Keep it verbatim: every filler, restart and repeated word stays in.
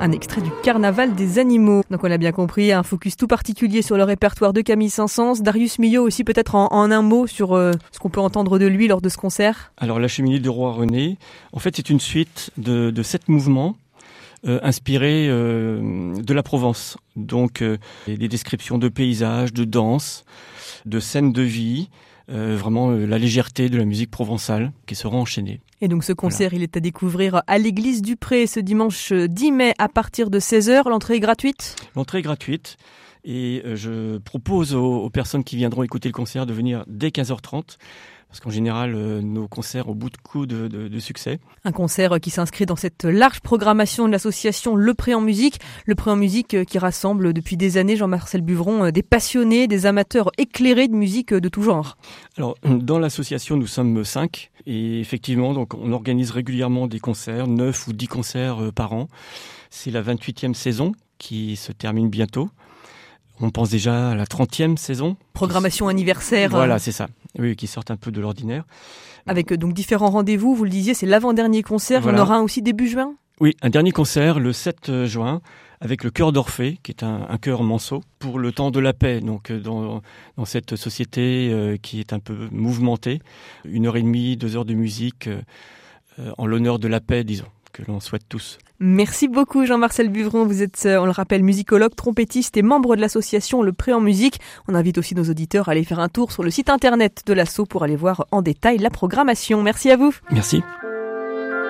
Un extrait du Carnaval des animaux. Donc on l'a bien compris, un focus tout particulier sur le répertoire de Camille Saint-Saëns. Darius Milhaud aussi, peut-être en, en un mot sur euh, ce qu'on peut entendre de lui lors de ce concert. Alors La Cheminée du Roi René, en fait c'est une suite de, de sept mouvements euh, inspirés euh, de la Provence. Donc euh, des descriptions de paysages, de danse, de scènes de vie, euh, vraiment euh, la légèreté de la musique provençale qui sera enchaînée. Et donc ce concert, Voilà. il est à découvrir à l'église du Pré ce dimanche dix mai à partir de seize heures. L'entrée est gratuite ? L'entrée est gratuite et je propose aux, aux personnes qui viendront écouter le concert de venir dès quinze heures trente parce qu'en général, euh, nos concerts ont bout de coup de, de, de succès. Un concert qui s'inscrit dans cette large programmation de l'association Le Pré en musique. Le Pré en musique qui rassemble depuis des années, Jean-Marcel Buvron, des passionnés, des amateurs éclairés de musique de tout genre. Alors, dans l'association, nous sommes cinq. Et effectivement, donc, on organise régulièrement des concerts, neuf ou dix concerts euh, par an. C'est la vingt-huitième saison qui se termine bientôt. On pense déjà à la trentième saison. Programmation anniversaire. Voilà, c'est ça. Oui, qui sortent un peu de l'ordinaire. Avec donc différents rendez-vous, vous le disiez, c'est l'avant-dernier concert. Voilà. Il y en aura un aussi début juin ? Oui, un dernier concert le sept juin avec le Chœur d'Orphée, qui est un, un chœur manceau, pour le temps de la paix. Donc dans, dans cette société euh, qui est un peu mouvementée, une heure et demie, deux heures de musique euh, en l'honneur de la paix, disons, que l'on souhaite tous. Merci beaucoup Jean-Marcel Buvron, vous êtes, on le rappelle, musicologue, trompettiste et membre de l'association Le Pré en musique. On invite aussi nos auditeurs à aller faire un tour sur le site internet de l'asso pour aller voir en détail la programmation. Merci à vous. Merci.